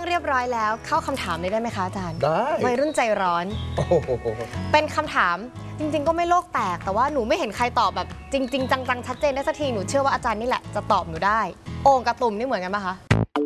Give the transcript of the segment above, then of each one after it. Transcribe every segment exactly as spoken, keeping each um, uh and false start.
เรียบร้อยแล้วเข้าคำถามเลยได้ไหมคะอาจารย์ได้วัยรุ่นใจร้อนโอ้โหเป็นคำถามจริงๆก็ไม่โลกแตกแต่ว่าหนูไม่เห็นใครตอบแบบจริงๆจังๆชัดเจนได้สักทีหนูเชื่อว่าอาจารย์นี่แหละจะตอบหนูได้โอ่งกับตุ่มนี่เหมือนกันปะคะ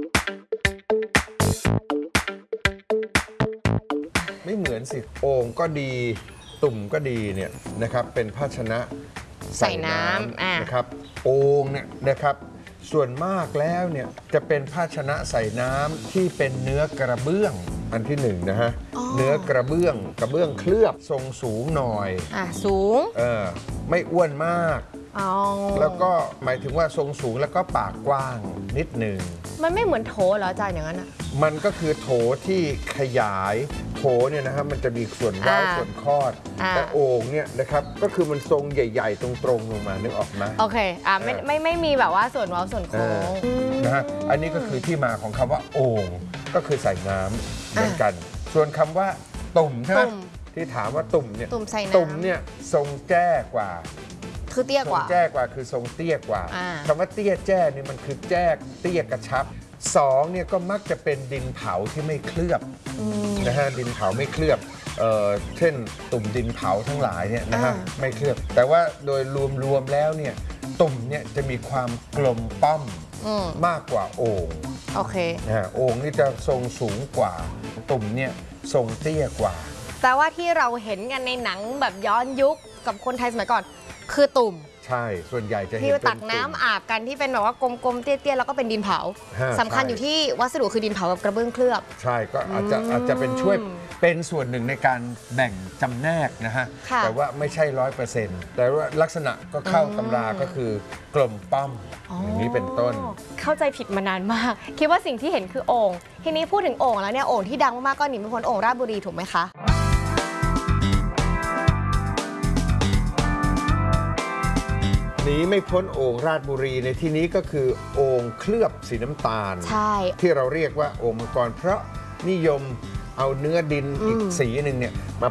ไม่เหมือนสิโอ่งก็ดีตุ่มก็ดีเนี่ยนะครับเป็นภาชนะใส่น้ำนะครับโอ่งเนี่ยนะครับส่วนมากแล้วเนี่ยจะเป็นภาชนะใส่น้ำที่เป็นเนื้อกระเบื้องอันที่หนึ่งนะฮะเนื้อกระเบื้องกระเบื้องเคลือบทรงสูงหน่อยอ่ะสูงเออไม่อ้วนมากแล้วก็หมายถึงว่าทรงสูงแล้วก็ปากกว้างนิดหนึ่งมันไม่เหมือนโถเหรออาจารย์อย่างนั้นอ่ะมันก็คือโถที่ขยายโถเนี่ยนะฮะมันจะมีส่วนเว้าส่วนคอดแต่โอ่งเนี่ยนะครับก็คือมันทรงใหญ่ๆตรงๆลงมานึกออกไหมโอเคอ่าไม่ไม่ไม่มีแบบว่าส่วนเว้าส่วนโค้งนะฮะอันนี้ก็คือที่มาของคำว่าโอ่งก็คือใส่น้ำเหมือนกันส่วนคำว่าตุ่มใช่ไหมที่ถามว่าตุ่มเนี่ยตุ่มใส่น้ำตุ่มเนี่ยทรงแจ้กว่าคือเตี้ยกว่าทรงแจ้กว่าคือทรงเตี้ยกว่าคำว่าเตี้ยแจ้นี่มันคือแจ้เตี้ยกระชับสองเนี่ยก็มักจะเป็นดินเผาที่ไม่เคลือบนะฮะดินเผาไม่เคลือบเอ่อเช่นตุ่มดินเผาทั้งหลายเนี่ยนะฮะไม่เคลือบแต่ว่าโดยรวมๆแล้วเนี่ยตุ่มเนี่ยจะมีความกลมป้อมมากกว่าโอ่งโอเคนะฮะโอ่งนี่จะทรงสูงกว่าตุ่มเนี่ยทรงเตี้ยกว่าแต่ว่าที่เราเห็นกันในหนังแบบย้อนยุคกับคนไทยสมัยก่อนคือตุ่มใช่ส่วนใหญ่จะเห็นที่ตักน้ำอาบกันที่เป็นแบบว่ากลมๆเตี้ยๆแล้วก็เป็นดินเผาสำคัญอยู่ที่วัสดุคือดินเผากับกระเบื้องเคลือบใช่ก็อาจจะอาจจะเป็นช่วยเป็นส่วนหนึ่งในการแบ่งจำแนกนะฮะแต่ว่าไม่ใช่ร้อยเปอร์เซ็นต์แต่ว่าลักษณะก็เข้าตำราก็คือกลมป้อมอย่างนี้เป็นต้นเข้าใจผิดมานานมากคิดว่าสิ่งที่เห็นคือโอ่งทีนี้พูดถึงโอ่งแล้วเนี่ยโอ่งที่ดังมากๆก็หนีไม่พ้นโอ่งราชบุรีถูกไหมคะหนีไม่พ้นโอ่งราชบุรีในที่นี้ก็คือโอ่งเคลือบสีน้ำตาลใช่ที่เราเรียกว่าโอ่งมังกรเพราะนิยมเอาเนื้อดินอีกสีหนึ่งเนี่ยมา